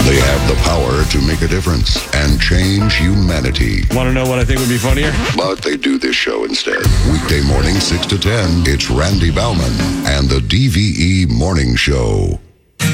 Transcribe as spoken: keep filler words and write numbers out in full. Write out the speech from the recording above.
They have the power to make a difference and change humanity. Want to know what I think would be funnier? But they do this show instead. Weekday morning, six to ten, it's Randy Bauman and the D V E Morning Show.